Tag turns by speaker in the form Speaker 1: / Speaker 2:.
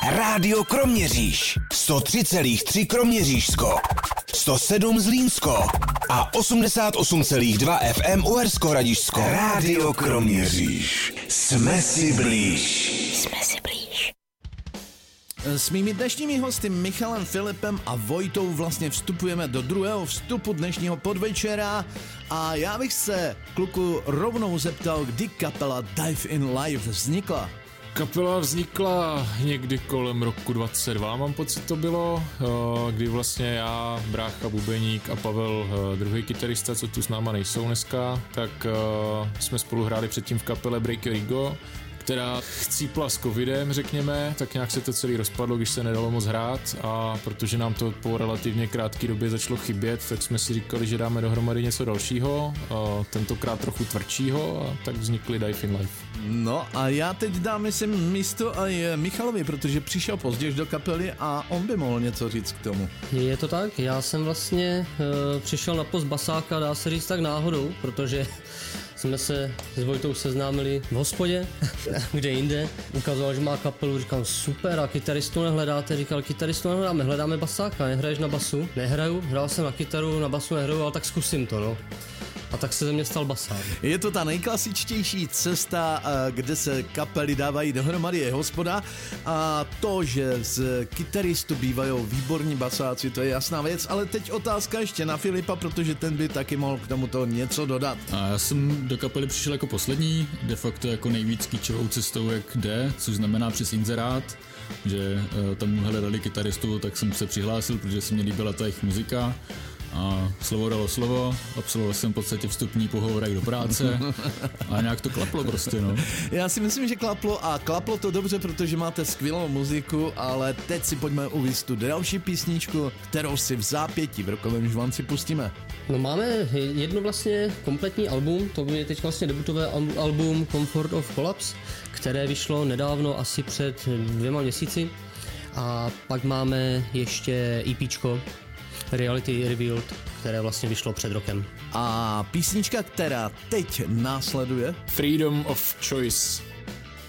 Speaker 1: Rádio Kroměříž, 103,3 Kroměřížsko, 107 Zlínsko a 88,2 FM Uhersko-Hradišťsko. Rádio Kroměříž. Jsme si blíž. Jsme si blíž.
Speaker 2: S mými dnešními hosty Michalem, Filipem a Vojtou vlastně vstupujeme do druhého vstupu dnešního podvečera a já bych se kluku rovnou zeptal, kdy kapela Dive in Live vznikla.
Speaker 3: Kapela vznikla někdy kolem roku 22, mám pocit to bylo, kdy vlastně já, brácha, bubeník a Pavel, druhý kytarista, co tu s náma nejsou dneska, tak jsme spolu hráli předtím v kapele Break Your Ego, která chcípla s covidem, řekněme, tak nějak se to celý rozpadlo, když se nedalo moc hrát a protože nám to po relativně krátké době začalo chybět, tak jsme si říkali, že dáme dohromady něco dalšího, tentokrát trochu tvrdšího a tak vznikly Dive in Live.
Speaker 2: No a já teď dám, myslím, místo i Michalovi, protože přišel později do kapely a on by mohl něco říct k tomu.
Speaker 4: Je to tak, já jsem vlastně přišel na post basáka, dá se říct tak náhodou, protože jsme se s Vojtou seznámili v hospodě, kde jinde. Ukazoval, že má kapelu, říkám super, a kytaristu nehledáte? Říkal, kytaristu nehledáme, hledáme basáka, nehraješ na basu? Nehraju, hrál jsem na kytaru, na basu nehraju, ale tak zkusím to, no. A tak se ze mě stal basák.
Speaker 2: Je to ta nejklasičtější cesta, kde se kapely dávají dohromady, je hospoda. A to, že z kytaristů bývají výborní basáci, to je jasná věc. Ale teď otázka ještě na Filipa, protože ten by taky mohl k tomuto něco dodat.
Speaker 5: A já jsem do kapely přišel jako poslední, de facto jako nejvíc kýčovou cestou, jak jde, což znamená přes inzerát, že tam hledali kytaristu, tak jsem se přihlásil, protože se mi líbila ta jejich muzika. A slovo dalo slovo, absolvoval jsem v podstatě vstupní pohovor do práce a nějak to klaplo prostě, no.
Speaker 2: Já si myslím, že klaplo a klaplo to dobře, protože máte skvělou muziku, ale teď si pojďme uvést tu další písničku, kterou si v zápětí v rokovém žvanci pustíme.
Speaker 4: No máme jedno vlastně kompletní album, to je teď vlastně debutové album Comfort of Collapse, které vyšlo nedávno, asi před 2 měsíci. A pak máme ještě EPčko, Reality Revealed, které vlastně vyšlo před rokem.
Speaker 2: A písnička, která teď následuje?
Speaker 3: Freedom of Choice.